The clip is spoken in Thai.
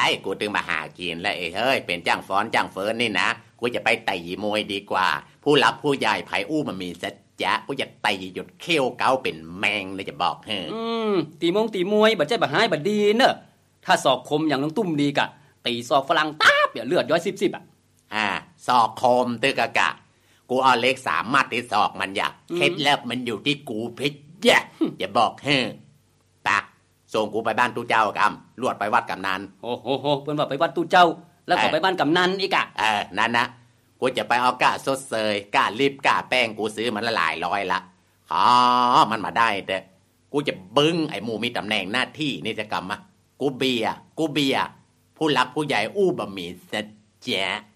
กูถึงมาหากินแล้วเฮ้ยเป็นจ้างฟ้อนจ้างเฟิร์นนี่นะกูจะไปไต่มวยดีกว่าผู้หลักผู้ใหญ่ไผอู้มันมีสัจจะกูจะไต่หยุดเขี้ยวเก้าเป็นแมงเลยจะบอกเฮ้ตีมวยบัดใจบัดหายบัดดีเนอะถ้าศอกคมอย่างน้องตุ้มดีกะตีศอกฝรั่งตาบเลือดย้อย10 ศอกคมตึกกะกูเอาเล็ก3มัดที่ศอกมันอยากเคล็ดลับมันอยู่ที่กูพิษอย่าบอกเฮ้ปะส่งกูไปบ้านตู้เจ้ากำลวดไปวัดกำนันโอ้โหเพิ่นว่าไปวัดตู้เจ้าแล้วก็ไปบ้านกำนันอีกอะนั่นนะกูจะไปเอาก้าสดเซยก้าลิบก้าแป้งกูซื้อมันละหลายร้อยละมันมาได้แต่กูจะบึ้งไอ้หมูมีตำแหน่งหน้าที่นี่จะกำมากูเบียร์ผู้หลักผู้ใหญ่อู้บะหมี่สัจจะ